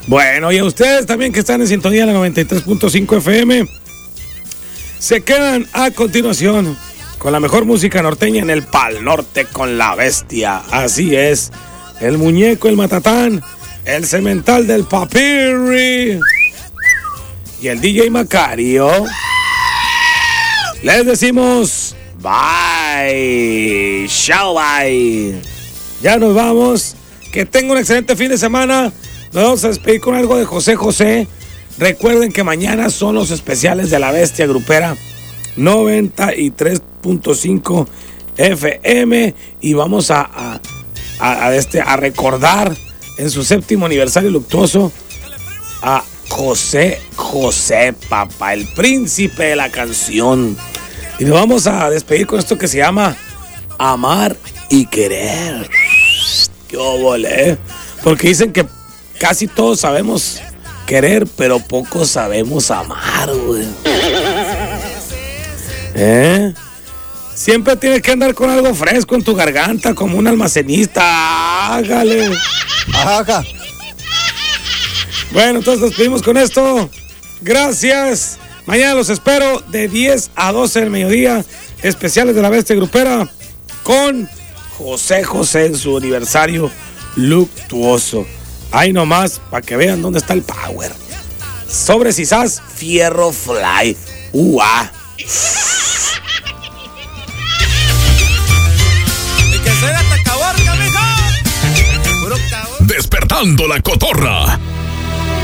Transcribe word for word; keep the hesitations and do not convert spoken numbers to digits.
Bueno, y a ustedes también que están en sintonía de la noventa y tres punto cinco F M, se quedan a continuación con la mejor música norteña en el Pal Norte con la Bestia. Así es, el muñeco, el matatán, el cemental del Papirri y el D J Macario. Les decimos bye, chao, bye. Ya nos vamos, que tengan un excelente fin de semana. Nos vamos a despedir con algo de José José. Recuerden que mañana son los especiales de la Bestia Grupera noventa y tres punto cinco F M y vamos a, a, a, a, este, a recordar en su séptimo aniversario luctuoso a José José, papá, el príncipe de la canción. Y nos vamos a despedir con esto que se llama Amar y Querer. ¡Qué óvole! Porque dicen que casi todos sabemos querer, pero pocos sabemos amar, güey. ¿Eh? Siempre tienes que andar con algo fresco en tu garganta, como un almacenista. Hágale. Ajá. Bueno, entonces nos despedimos con esto. Gracias. Mañana los espero de diez a doce del mediodía. Especiales de la Bestia Grupera con José José en su aniversario luctuoso. Ahí nomás, para que vean dónde está el power. Sobre Cisás, Fierro Fly. Uah. Despertando la cotorra.